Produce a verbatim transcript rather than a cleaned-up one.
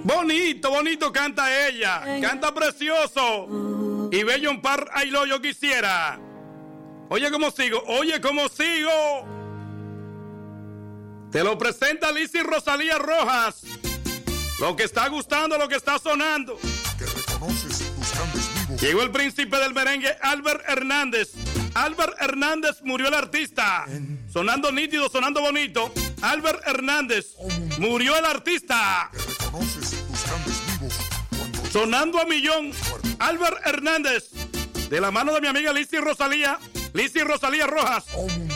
Bonito, bonito canta ella. Canta precioso. Y bello un par, ay lo yo quisiera. Oye cómo sigo, oye cómo sigo. Te lo presenta Lizzy Rosalía Rojas. Lo que está gustando, lo que está sonando. Que reconoces tus grandes vivos. Llegó el príncipe del merengue, Albert Hernández. Albert Hernández, murió el artista. Sonando nítido, sonando bonito. Albert Hernández, murió el artista. Que reconoces tus grandes vivos. Cuando Sonando a millón. Albert Hernández, de la mano de mi amiga Lizzy Rosalía. Lizzy Rosalía Rojas.